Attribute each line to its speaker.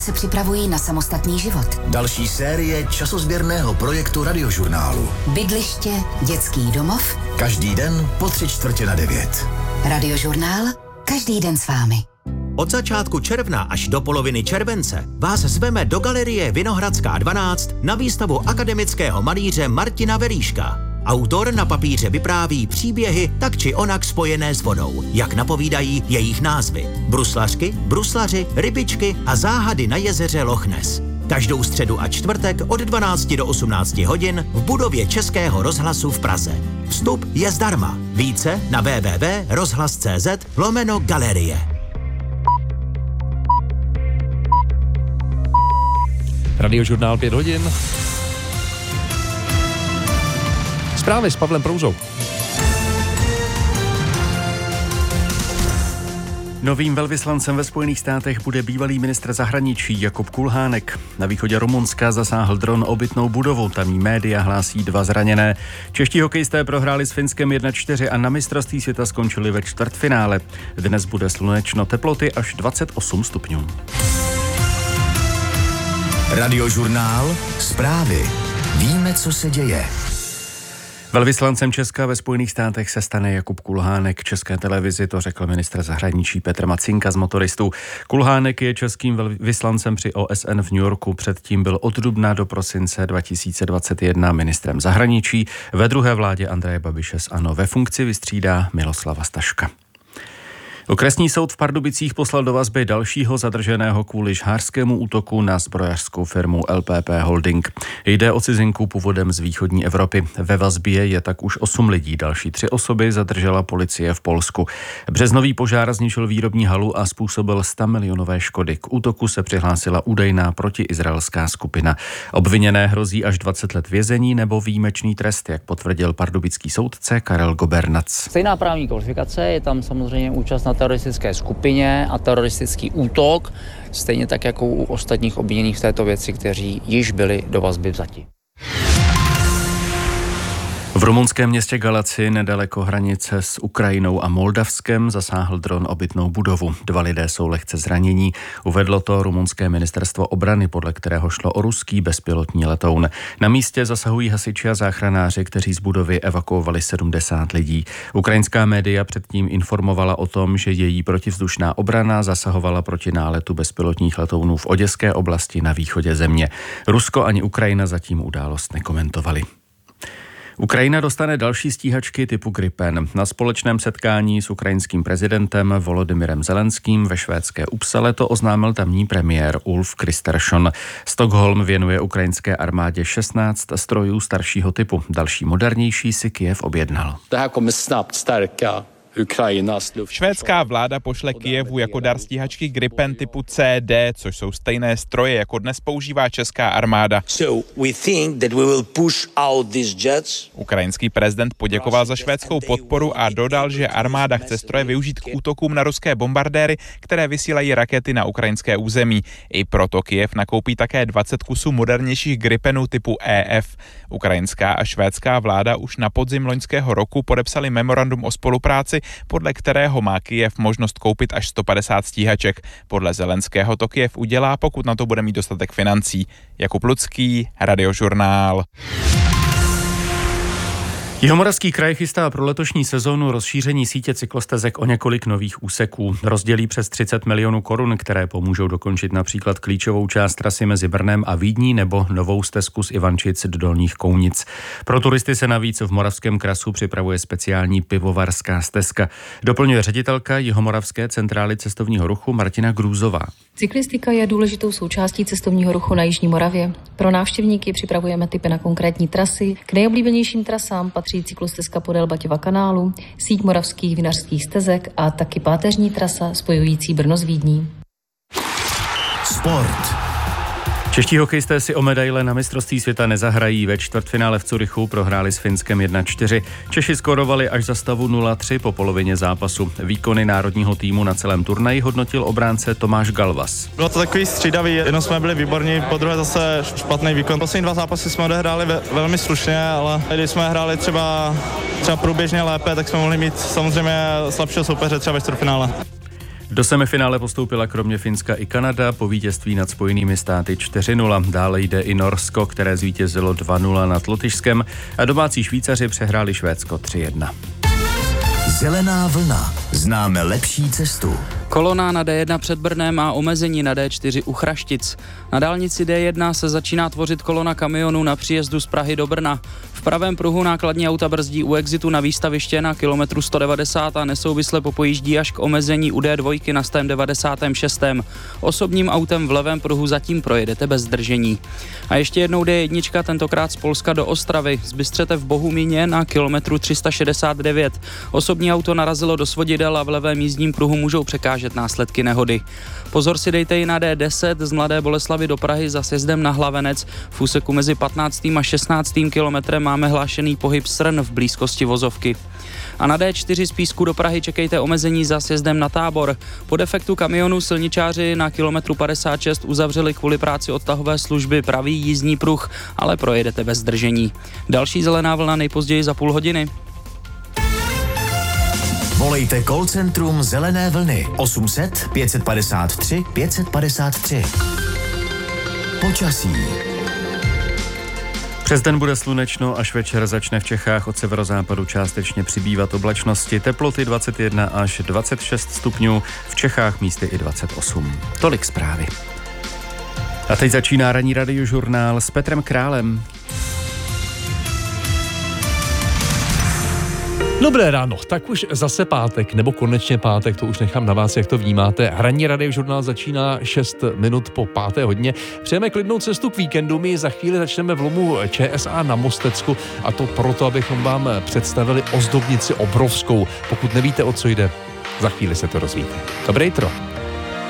Speaker 1: se připravují na samostatný život.
Speaker 2: Další série časozběrného projektu Radiožurnálu.
Speaker 1: Bydliště, dětský domov.
Speaker 2: Každý den po 8:45.
Speaker 1: Radiožurnál, každý den s vámi.
Speaker 3: Od začátku června až do poloviny července vás zveme do galerie Vinohradská 12 na výstavu akademického malíře Martina Veríška. Autor na papíře vypráví příběhy tak či onak spojené s vodou, jak napovídají jejich názvy. Bruslařky, bruslaři, rybičky a záhady na jezeře Loch Ness. Každou středu a čtvrtek od 12 do 18 hodin v budově Českého rozhlasu v Praze. Vstup je zdarma. Více na www.rozhlas.cz/galerie.
Speaker 4: Radiožurnál 5 hodin. Zprávy s Pavlem Prouzou.
Speaker 5: Novým velvyslancem ve Spojených státech bude bývalý ministr zahraničí Jakub Kulhánek. Na východě Rumunska zasáhl dron obytnou budovu, tamní média hlásí 2 zraněné. Čeští hokejisté prohráli s Finskem 1-4 a na mistrovství světa skončili ve čtvrtfinále. Dnes bude slunečno, teploty až 28 stupňů.
Speaker 2: Radiožurnál, zprávy. Víme, co se děje.
Speaker 5: Velvyslancem Česka ve Spojených státech se stane Jakub Kulhánek. České televizi to řekl ministr zahraničí Petr Macinka z Motoristů. Kulhánek je českým velvyslancem při OSN v New Yorku. Předtím byl od dubna do prosince 2021 ministrem zahraničí. Ve druhé vládě Andreje Babiše z ANO ve funkci vystřídá Miloslava Staška. Okresní soud v Pardubicích poslal do vazby dalšího zadrženého kvůli žhářskému útoku na zbrojařskou firmu LPP Holding. Jde o cizinku původem z východní Evropy. Ve vazbě je tak už 8 lidí, další 3 osoby zadržela policie v Polsku. Březnový požár zničil výrobní halu a způsobil 100 milionové škody. K útoku se přihlásila údajná protiizraelská skupina. Obviněné hrozí až 20 let vězení nebo výjimečný trest, jak potvrdil pardubický soudce Karel Gobernac.
Speaker 6: Stejná právní kvalifikace, je tam samozřejmě účast na teroristické skupině a teroristický útok, stejně tak jako u ostatních obviněných v této věci, kteří již byli do vazby vzati.
Speaker 5: V rumunském městě Galaci nedaleko hranice s Ukrajinou a Moldavskem zasáhl dron obytnou budovu. 2 lidé jsou lehce zranění. Uvedlo to rumunské ministerstvo obrany, podle kterého šlo o ruský bezpilotní letoun. Na místě zasahují hasiči a záchranáři, kteří z budovy evakuovali 70 lidí. Ukrajinská média předtím informovala o tom, že její protivzdušná obrana zasahovala proti náletu bezpilotních letounů v Oděské oblasti na východě země. Rusko ani Ukrajina zatím událost nekomentovali. Ukrajina dostane další stíhačky typu Gripen. Na společném setkání s ukrajinským prezidentem Volodymyrem Zelenským ve švédské Uppsale to oznámil tamní premiér Ulf Kristersson. Stockholm věnuje ukrajinské armádě 16 strojů staršího typu. Další modernější si Kyjev objednal.
Speaker 7: Švédská vláda pošle Kyjevu jako dar stíhačky Gripen typu CD, což jsou stejné stroje, jako dnes používá česká armáda. Ukrajinský prezident poděkoval za švédskou podporu a dodal, že armáda chce stroje využít k útokům na ruské bombardéry, které vysílají rakety na ukrajinské území. I proto Kyjev nakoupí také 20 kusů modernějších Gripenů typu EF. Ukrajinská a švédská vláda už na podzim loňského roku podepsali memorandum o spolupráci, podle kterého má Kyjev možnost koupit až 150 stíhaček. Podle Zelenského to Kyjev udělá, pokud na to bude mít dostatek financí. Jakub Lucký, Radiožurnál.
Speaker 5: Jihomoravský kraj chystá pro letošní sezónu rozšíření sítě cyklostezek o několik nových úseků. Rozdělí přes 30 milionů korun, které pomůžou dokončit například klíčovou část trasy mezi Brnem a Vídní nebo novou stezku z Ivančic do Dolních Kounic. Pro turisty se navíc v Moravském krasu připravuje speciální pivovarská stezka. Doplňuje ředitelka Jihomoravské centrály cestovního ruchu Martina Grůzová.
Speaker 8: Cyklistika je důležitou součástí cestovního ruchu na Jižní Moravě. Pro návštěvníky připravujeme tipy na konkrétní trasy. K nejoblíbenějším trasám patří cyklostezka podél Baťova kanálu, síť moravských vinařských stezek a taky páteřní trasa spojující Brno s Vídní.
Speaker 2: Sport.
Speaker 5: Čeští hokejisté si o medaile na mistrovství světa nezahrají. Ve čtvrtfinále v Curychu prohráli s Finskem 1-4. Češi skorovali až za stavu 0-3 po polovině zápasu. Výkony národního týmu na celém turnaji hodnotil obránce Tomáš Galvas.
Speaker 9: Bylo to takový střídavý, jednou jsme byli výborní, po druhé zase špatný výkon. Poslední 2 zápasy jsme odehráli velmi slušně, ale když jsme hráli třeba průběžně lépe, tak jsme mohli mít samozřejmě slabšího soupeře třeba ve čtvrtfinále.
Speaker 5: Do semifinále postoupila kromě Finska i Kanada po vítězství nad Spojenými státy 4-0. Dále jde i Norsko, které zvítězilo 2-0 nad Lotyšskem a domácí Švýcaři přehráli Švédsko 3-1.
Speaker 2: Zelená vlna. Známe lepší cestu.
Speaker 10: Kolona na D1 před Brnem a omezení na D4 u Chraštic. Na dálnici D1 se začíná tvořit kolona kamionů na příjezdu z Prahy do Brna. V pravém pruhu nákladní auta brzdí u exitu na výstaviště na kilometru 190 a nesouvisle popojíždí až k omezení u D2 na 196. Osobním autem v levém pruhu zatím projedete bez zdržení. A ještě jednou D1, tentokrát z Polska do Ostravy. Z Bystřete v Bohumíně na kilometru 369. Osobní auto narazilo do svodidel a v levém jízdním pruhu můžou překážet následky nehody. Pozor si dejte i na D10 z Mladé Boleslavi do Prahy za sjezdem na Hlavenec. V úseku mezi 15. a 16. kilometrem máme hlášený pohyb srn v blízkosti vozovky. A na D4 z Písku do Prahy čekejte omezení za sjezdem na Tábor. Po defektu kamionu silničáři na kilometru 56 uzavřeli kvůli práci odtahové služby pravý jízdní pruh, ale projedete bez zdržení. Další zelená vlna nejpozději za půl hodiny.
Speaker 2: Volejte call centrum Zelené vlny 800 553 553. Počasí.
Speaker 5: Přes den bude slunečno, až večer začne v Čechách od severozápadu částečně přibývat oblačnosti. Teploty 21 až 26 stupňů, v Čechách místy i 28. Tolik zprávy. A teď začíná ranní radiožurnál s Petrem Králem.
Speaker 4: Dobré ráno, tak už zase pátek, nebo konečně pátek, to už nechám na vás, jak to vnímáte. Ranní radiožurnál začíná 6 minut po 5. hodině. Přejeme klidnou cestu k víkendu, my za chvíli začneme v lomu ČSA na Mostecku a to proto, abychom vám představili ozdobnici obrovskou. Pokud nevíte, o co jde, za chvíli se to dozvíte. Dobré jitro.